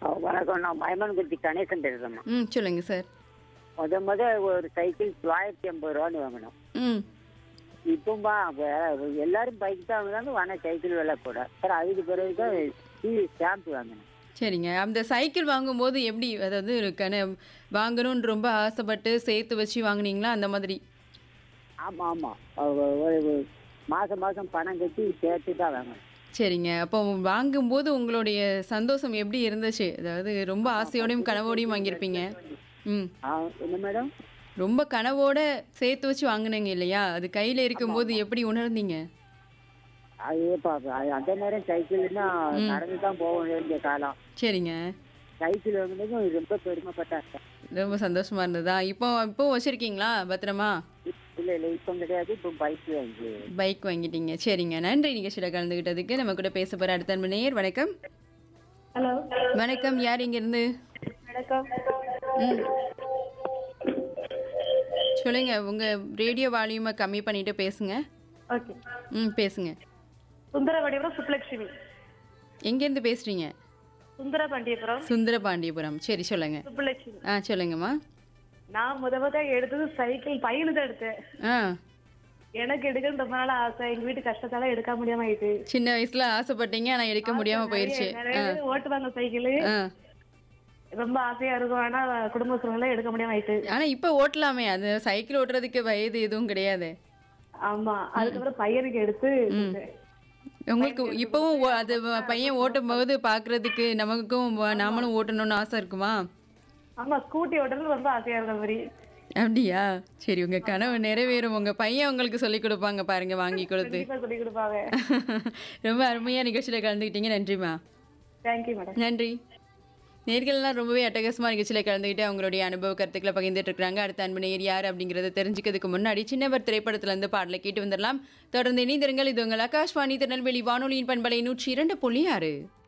வணக்கம். நான் பயமான்குடி கணேசன் பேசுறேம்மா. சொல்லுங்க சார். முத ஒரு சைக்கிள் 950 வாங்கினோம். ம் இப்போம்பா எல்லாரும் பைக் தான் வாங்குறாங்க, வாங்க சைக்கிள் விலை கூட. சார் அதுக்கு பிறகுதான் ஸ்டாம்ப் வாங்கினேன். சரிங்க. அந்த சைக்கிள் வாங்கும்போது எப்படி, அதாவது ஒரு வாங்கணும்னு ரொம்ப ஆசைப்பட்டு சேர்த்து வச்சு வாங்குனீங்களா அந்த மாதிரி? ஆமா ஆமா. மாசம் மாசம் பணம் கட்டி சேர்த்து தான் வாங்கினேன். சரிங்க. அப்போ வாங்கும்போது உங்களுடைய சந்தோஷம் எப்படி இருந்துச்சு? அதாவது ரொம்ப ஆசையோடையும் கனவோடையும் வாங்கியிருப்பீங்க. ம் என்ன மேடம்? ரொம்ப கனவோட சேர்த்து வச்சு வாங்குனீங்க இல்லையா? அது கையில இருக்கும்போது எப்படி உணர்ந்தீங்க? அந்த நேரம் சைக்கிள்னா நடந்து தான் போக வேண்டிய காலம். சரிங்க. சைக்கிள் வாங்கினதும் ரொம்ப பெருமைப்பட்டாங்க. ரொம்ப சந்தோஷமா இருந்ததா? இப்போ வச்சிருக்கீங்களா பத்திரமா? இல்ல இல்ல இப்போ கிடையாது. இப்போ பைக் வாங்கிட்டீங்க. சரிங்க. நன்றி நிகழ்ச்சியில கலந்துகிட்டதுக்கு. நம்ம கூட பேச போற அடுத்த அன்பு நேயர். வணக்கம். ஹலோ வணக்கம். யார் இங்க இருந்து? வணக்கம். ம் சொல்லுங்க. உங்க ரேடியோ வால்யூமை கம்மி பண்ணிட்டு பேசுங்க. ஓகே. பேசுங்க. சுந்தரபாண்டியபுரம் சுப்புலட்சுமி. எங்கேருந்து பேசுறீங்க? சுந்தரபாண்டியபுரம் சுந்தரபாண்டியபுரம். சரி சொல்லுங்க. சுப்புலட்சுமி. சொல்லுங்கம்மா. நான் முத எடுத்தது சைக்கிள். பையனு தான் எடுத்தேன். ஆ எனக்கு எடுக்கணும் ரொம்ப நாள் ஆசை. எங்க வீட்டு கஷ்டத்தால எடுக்க முடியாம ஆயிட்டு. சின்ன வயசுல ஆசைப்பட்டீங்க, ஆனா எடுக்க முடியாம போயிருச்சு. நிறைய பேர் ஓட்டுவாங்க சைக்கிள். ரொம்ப ஆசையா இருக்கும். ஆனா குடும்ப சூழ்நிலை எடுக்க முடியாம ஆயிட்டு. ஆனா இப்ப ஓட்டலாமே. அது சைக்கிள் ஓட்டுறதுக்கு வயது எதுவும் கிடையாது. ஆமா. அதுக்கப்புறம் பையனுக்கு எடுத்து உங்களுக்கு இப்பவும் அது பையன் ஓட்டும் போது பாக்குறதுக்கு நமக்கும் நாமளும் ஓட்டணும்னு ஆசை இருக்குமா? ஆமா. ஸ்கூட்டி ஓட்டுறது ரொம்ப ஆசையா இருக்க மாதிரி. அப்படியா? சரி, உங்க கனவு நிறைவேறும். உங்க பையன் உங்களுக்கு சொல்லி கொடுப்பாங்க பாருங்க, வாங்கி கொடுத்து. சொல்லி கொடுப்பாங்க. ரொம்ப அருமையா நிகழ்ச்சியில கலந்துக்கிட்டீங்க. நன்றிமா. Thank you madam. நன்றி. நேர்கள்லாம் ரொம்பவே அட்டகாசமா நிகழ்ச்சியில கலந்துக்கிட்டு அவங்களுடைய அனுபவ கருத்துக்களை பகிர்ந்துட்டு இருக்காங்க. அடுத்த அன்பு நேயர் யார் அப்படிங்கறத தெரிஞ்சுக்கிறதுக்கு முன்னாடி சின்னவர் திரைப்படத்துல இருந்து பாடலை கேட்டு வந்துடலாம். தொடர்ந்து இணைந்திருங்கள். இது உங்கள் ஆகாஷ்வாணி திருநெல்வேலி வானொலியின் பண்பலை 102.6.